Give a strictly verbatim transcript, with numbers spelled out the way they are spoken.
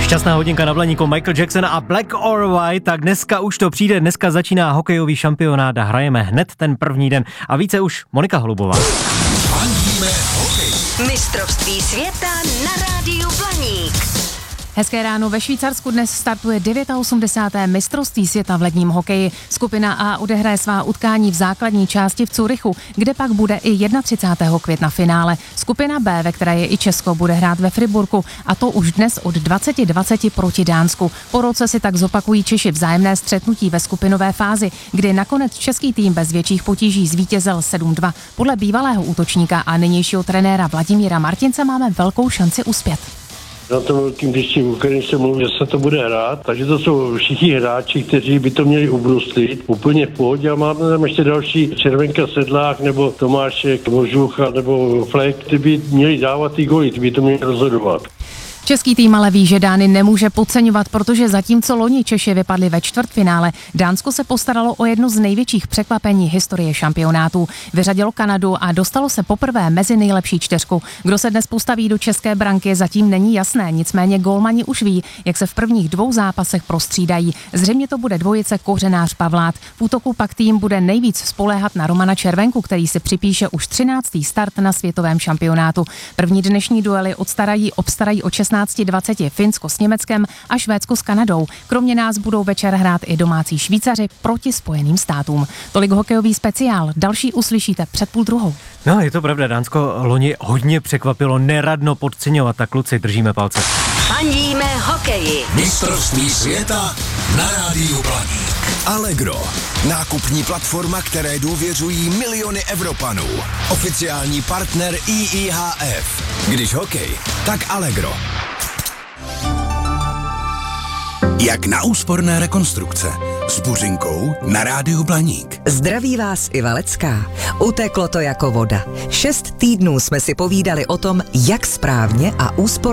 Šťastná hodinka na Blaníku, Michael Jackson a Black or White, tak dneska už to přijde, dneska začíná hokejový šampionát a hrajeme hned ten první den a více už Monika Holubová. Fandíme hokej. Mistrovství světa na rádiu Blaník. Hezké ráno, ve Švýcarsku dnes startuje osmdesátého devátého mistrovství světa v ledním hokeji. Skupina A odehraje svá utkání v základní části v Curychu, kde pak bude i třicátého prvního května finále. Skupina B, ve které je i Česko, bude hrát ve Friburku, a to už dnes od dvacet dvacet proti Dánsku. Po roce si tak zopakují Češi vzájemné střetnutí ve skupinové fázi, kdy nakonec český tým bez větších potíží zvítězil sedm dva. Podle bývalého útočníka a nynějšího trenéra Vladimíra Martince máme velkou šanci uspět. Na tom velkým dešti v Ukrajině se mluví, že se to bude hrát, takže to jsou všichni hráči, kteří by to měli ubruslit úplně v pohodě, a máme tam ještě další Červenka Sedlák nebo Tomášek, Možucha nebo Flek, ty by měli dávat ty góly, ty by to měli rozhodovat. Český tým ale ví, že Dány nemůže podceňovat, protože zatímco loni Češi vypadli ve čtvrtfinále, Dánsko se postaralo o jedno z největších překvapení historie šampionátů. Vyřadilo Kanadu a dostalo se poprvé mezi nejlepší čtyřku. Kdo se dnes postaví do české branky, zatím není jasné, nicméně gólmani už ví, jak se v prvních dvou zápasech prostřídají. Zřejmě to bude dvojice Kořenář Pavlát. V útoku pak tým bude nejvíc spoléhat na Romana Červenku, který si připíše už třináctý start na světovém šampionátu. První dnešní duely odstarají, obstarají o šestnáct dvacet Finsko s Německem a Švédsko s Kanadou. Kromě nás budou večer hrát i domácí Švýcaři proti Spojeným státům. Tolik hokejový speciál, další uslyšíte před půl druhou. No, je to pravda, Dánsko loni hodně překvapilo, neradno podceňovat, tak kluci, držíme palce. Fandíme hokeji. Mistrovství světa na rádiu Blaník. Allegro. Nákupní platforma, které důvěřují miliony Evropanů. Oficiální partner I I H F. Když hokej, tak Allegro. Jak na úsporné rekonstrukce s Buřinkou na rádiu Blaník. Zdraví vás Iva Lecká. Uteklo to jako voda. Šest týdnů jsme si povídali o tom, jak správně a úsporně